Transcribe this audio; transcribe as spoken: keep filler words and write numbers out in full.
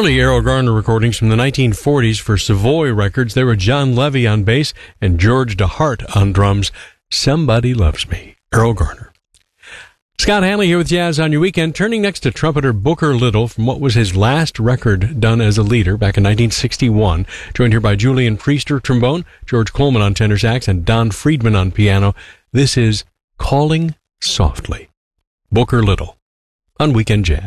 Early Errol Garner recordings from the nineteen forties for Savoy Records. There were John Levy on bass and George DeHart on drums. Somebody Loves Me, Errol Garner. Scott Hanley here with Jazz on Your Weekend, turning next to trumpeter Booker Little from what was his last record done as a leader back in nineteen sixty-one. Joined here by Julian Priester, trombone, George Coleman on tenor sax, and Don Friedman on piano. This is Calling Softly. Booker Little on Weekend Jazz.